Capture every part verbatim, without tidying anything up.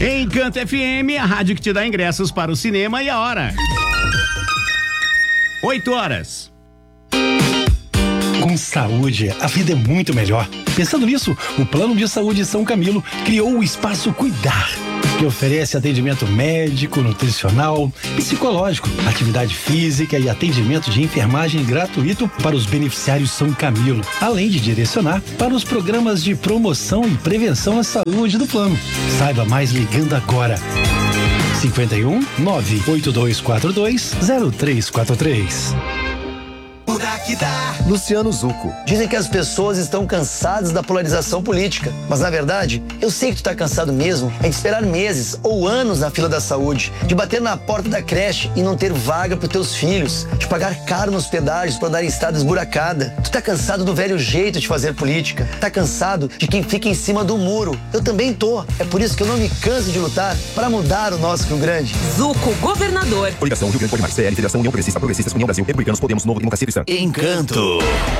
Encanto F M, a rádio que te dá ingressos para o cinema e a hora. Oito horas. Com saúde, a vida é muito melhor. Pensando nisso, o Plano de Saúde São Camilo criou o Espaço Cuidar, que oferece atendimento médico, nutricional, psicológico, atividade física e atendimento de enfermagem gratuito para os beneficiários São Camilo, além de direcionar para os programas de promoção e prevenção à saúde do plano. Saiba mais ligando agora. cinquenta e um, nove oito dois quatro dois, zero três quatro três. Luciano Zucco. Dizem que as pessoas estão cansadas da polarização política, mas na verdade, eu sei que tu tá cansado mesmo é de esperar meses ou anos na fila da saúde, de bater na porta da creche e não ter vaga pros teus filhos, de pagar caro nos pedágios para andar em estrada esburacada. Tu tá cansado do velho jeito de fazer política, tá cansado de quem fica em cima do muro. Eu também tô. É por isso que eu não me canso de lutar para mudar o nosso Rio Grande. Zucco, governador. Coligação Rio Grande Pode Mais, C L, Federação União Progressista, Progressistas, União Brasil, Republicanos, Podemos, Novo, Democracia Cristã. Encanto.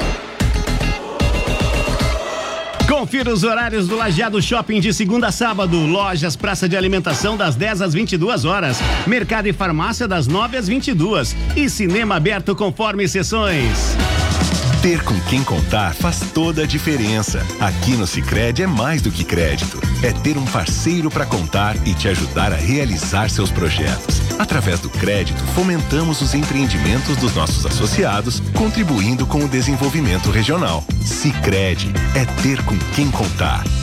Confira os horários do Lajeado Shopping de segunda a sábado. Lojas, praça de alimentação das dez às vinte e duas horas. Mercado e farmácia das nove às vinte e duas. E cinema aberto conforme sessões. Ter com quem contar faz toda a diferença. Aqui no Sicredi é mais do que crédito. É ter um parceiro para contar e te ajudar a realizar seus projetos. Através do crédito, fomentamos os empreendimentos dos nossos associados, contribuindo com o desenvolvimento regional. Sicredi é ter com quem contar.